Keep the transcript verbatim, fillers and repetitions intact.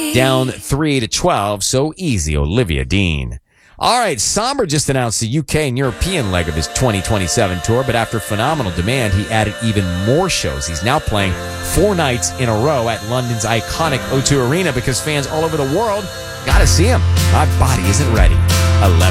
down three to twelve. So easy, Olivia Dean. All right, Somber just announced the U K and European leg of his twenty twenty-seven tour, but after phenomenal demand, he added even more shows. He's now playing four nights in a row at London's iconic O two Arena because fans all over the world got to see him. My body isn't ready. eleven